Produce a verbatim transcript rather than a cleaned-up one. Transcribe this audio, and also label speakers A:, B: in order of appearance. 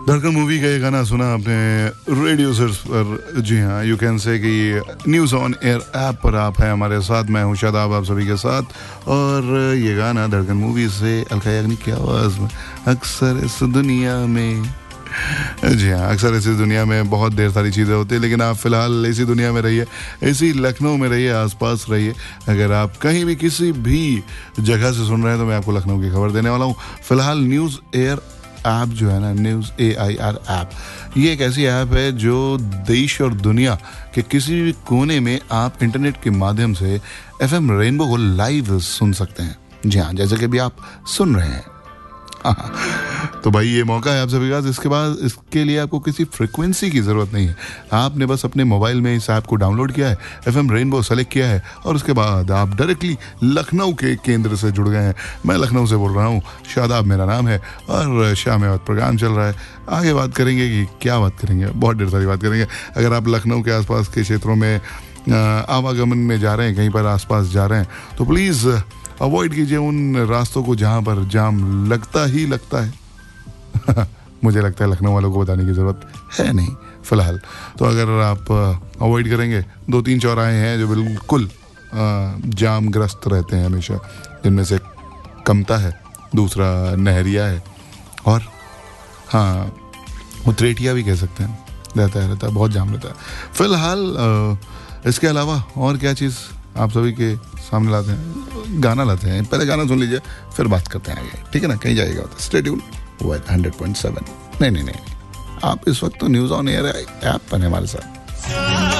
A: धड़कन मूवी का ये गाना सुना आपने रेडियो सर्च पर। जी हाँ, यू कैन से कि न्यूज़ ऑन एयर ऐप पर आप हैं हमारे साथ। मैं हूँ शादाब आप सभी के साथ। और ये गाना धड़कन मूवी से अलका याग्निक की आवाज़ में, अक्सर इस दुनिया में। जी हाँ, अक्सर इसी दुनिया में बहुत ढेर सारी चीज़ें होती है, लेकिन आप फ़िलहाल इसी दुनिया में रहिए, इसी लखनऊ में रहिए, आसपास रहिए। अगर आप कहीं भी किसी भी जगह से सुन रहे हैं तो मैं आपको लखनऊ की खबर देने वाला हूँ। फ़िलहाल न्यूज़ एयर ऐप जो है ना, news A I R app, ये एक ऐसी ऐप है जो देश और दुनिया के किसी भी कोने में आप इंटरनेट के माध्यम से एफ एम रेनबो को लाइव सुन सकते हैं। जी हाँ, जैसे कि अभी आप सुन रहे हैं। तो भाई ये मौका है आप सभी का। इसके बाद इसके लिए आपको किसी फ्रिक्वेंसी की ज़रूरत नहीं है। आपने बस अपने मोबाइल में इस ऐप को डाउनलोड किया है, एफ एम रेनबो सेलेक्ट किया है और उसके बाद आप डायरेक्टली लखनऊ के केंद्र से जुड़ गए हैं। मैं लखनऊ से बोल रहा हूँ, शादाब मेरा नाम है और शाम वक्त प्रोग्राम चल रहा है। आगे बात करेंगे कि क्या बात करेंगे, बहुत ढेर सारी बात करेंगे। अगर आप लखनऊ के आसपास के क्षेत्रों में आवागमन में जा रहे हैं, कहीं पर आसपास जा रहे हैं, तो प्लीज़ अवॉइड कीजिए उन रास्तों को जहाँ पर जाम लगता ही लगता है। मुझे लगता है लखनऊ वालों को बताने की ज़रूरत है नहीं फ़िलहाल। तो अगर आप अवॉइड करेंगे, दो तीन चौराहे हैं जो बिल्कुल जाम ग्रस्त रहते हैं हमेशा, जिनमें से कमता है, दूसरा नहरिया है और हाँ उतरेटिया भी कह सकते हैं, रहता है रहता है बहुत जाम रहता है फ़िलहाल। इसके अलावा और क्या चीज़ आप सभी के सामने लाते हैं? गाना लाते हैं। पहले गाना सुन लीजिए, फिर बात करते हैं आगे, ठीक है ना? कहीं जाएगा तो stay tune with hundred point seven. नहीं नहीं नहीं, आप इस वक्त तो न्यूज़ ऑन एयर ऐप पर हैं हमारे साथ।